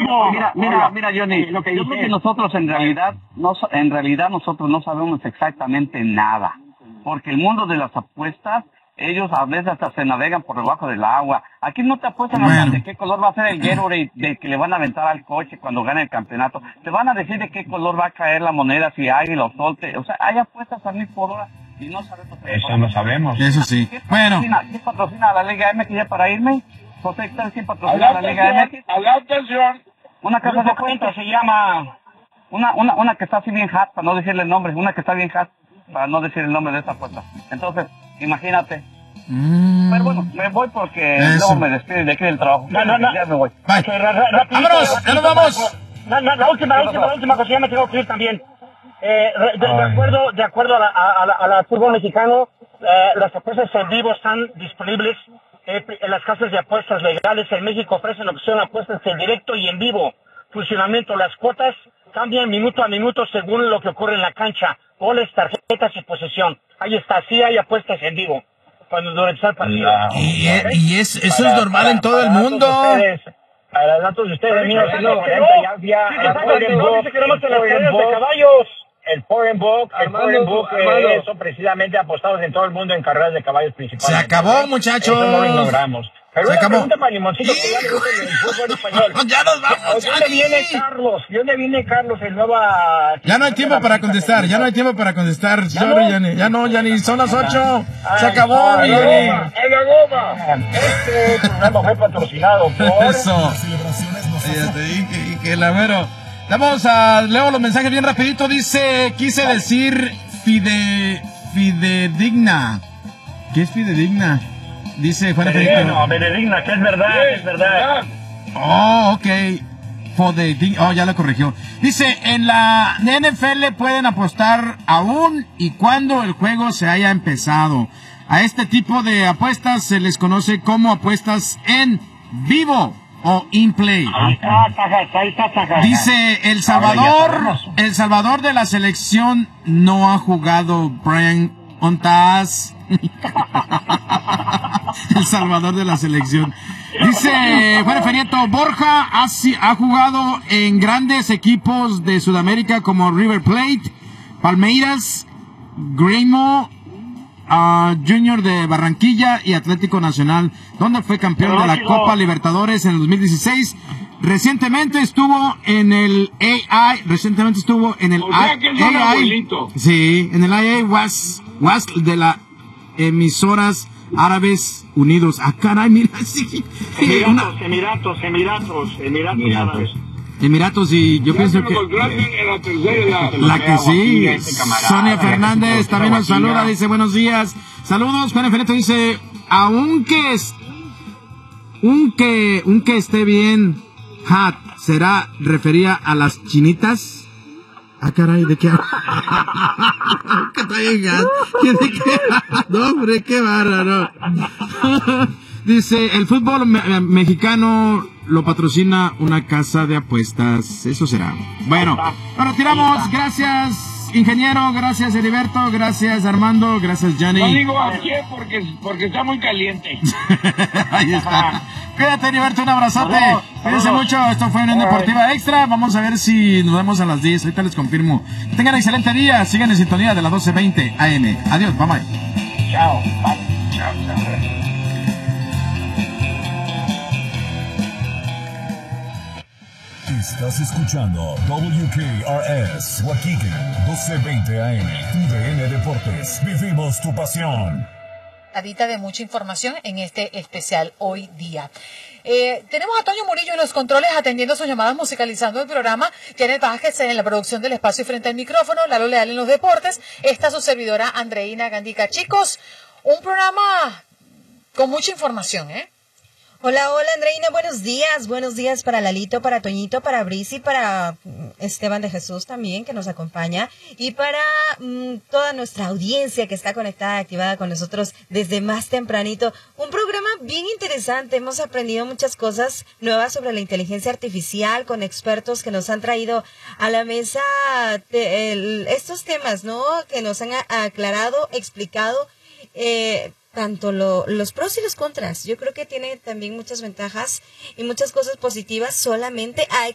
Mira, Johnny, lo que yo creo que nosotros en realidad nosotros no sabemos exactamente nada, porque el mundo de las apuestas, ellos a veces hasta se navegan por debajo del agua. Aquí no te apuestan de qué color va a ser el Gatorade de que le van a aventar al coche cuando gane el campeonato. Te van a decir de qué color va a caer la moneda, si Águila o Solte. O sea, hay apuestas a 1,000 por hora y no sabemos. Eso lo sabemos. Eso sí. ¿Quién patrocina a la Liga MX ya para irme? José, ¿quién patrocina a la Liga MX? Atención. Una casa de cuentas se llama... Una que está así bien hot, para no decirle el nombre. Una que está bien hot, para no decir el nombre de esa cuenta. Entonces... Imagínate. Pero bueno, me voy porque luego me despido de aquí del trabajo. Ya me voy. Bye. ¡Vámonos! ¡Ya nos vamos! La última cosa, ya me tengo que ir también. De acuerdo a la fútbol mexicano, las apuestas en vivo están disponibles en las casas de apuestas legales. En México ofrecen opción a apuestas en directo y en vivo. Funcionamiento, las cuotas cambian minuto a minuto según lo que ocurre en la cancha. Goles, tarjetas y posesión. Ahí está, sí hay apuestas en vivo cuando durante el partido. Y eso es normal en todo el mundo. Para datos de ustedes, mira, el foreign book, eso precisamente apostados en todo el mundo en carreras de caballos principales. Se acabó, muchachos. Eso no lo logramos. Pero se acabó. Pregunta para Limoncito, que ya le gusta el fútbol español. Ya nos vamos. ¿De dónde viene Carlos, el nueva... Ya no hay tiempo para contestar, Sorry, Johnny. Ya no, son las 8. Se acabó, Johnny. ¡En la goma! Este programa fue patrocinado por... Eso. Ya te dije que la mero. Leo los mensajes bien rapidito. Dice, quise decir fidedigna. ¿Qué es fidedigna? Dice Juan Federico. No, fidedigna, que es verdad. Oh, ok. Ya lo corrigió. Dice, en la NFL pueden apostar aún y cuando el juego se haya empezado. A este tipo de apuestas se les conoce como apuestas en vivo o in play. Ahí está. Dice, El Salvador de la selección no ha jugado. Brian Ontas. El Salvador de la selección. Dice Juan Ferieto, Borja ha jugado en grandes equipos de Sudamérica como River Plate, Palmeiras, Grêmio, Junior de Barranquilla y Atlético Nacional, donde fue campeón de la Copa Libertadores en el 2016. Recientemente estuvo en el AI. Sí, en el AI was de las emisoras Árabes Unidos. Caray, mira, sí. Emiratos, y yo pienso que la que sí. Sonia Fernández también nos saluda, dice buenos días. Saludos, Juan Ferreto dice, aunque esté bien, ¿será refería a las chinitas? Caray, ¿de qué? ¿Qué está bien, ¿de qué? No, hombre, qué bárbaro. Dice, el fútbol mexicano lo patrocina una casa de apuestas. Eso será. Bueno, retiramos. Gracias, ingeniero. Gracias, Heriberto. Gracias, Armando. Gracias, Johnny. No digo a qué porque está muy caliente. Ahí está. Cuídate, Heriberto, un abrazote. Cuídense mucho. Esto fue una Deportiva Extra. Vamos a ver si nos vemos a las 10. Ahorita les confirmo. Que tengan excelente día. Sigan en sintonía de las 12:20 AM. Adiós. Bye bye. Chao. Chao. Estás escuchando WKRS Waukegan 1220 AM. TUDN Deportes. Vivimos tu pasión. De mucha información en este especial hoy día. Tenemos a Toño Murillo en los controles atendiendo sus llamadas, musicalizando el programa. Janet Vázquez en la producción del espacio y frente al micrófono. Lalo Leal en los deportes. Está su servidora Andreina Gandica. Chicos, un programa con mucha información, Hola, Andreina, buenos días para Lalito, para Toñito, para Brisi, para Esteban de Jesús también, que nos acompaña, y para toda nuestra audiencia que está conectada, activada con nosotros desde más tempranito. Un programa bien interesante, hemos aprendido muchas cosas nuevas sobre la inteligencia artificial con expertos que nos han traído a la mesa estos temas, ¿no? Que nos han aclarado, explicado, tanto los pros y los contras. Yo creo que tiene también muchas ventajas y muchas cosas positivas. Solamente hay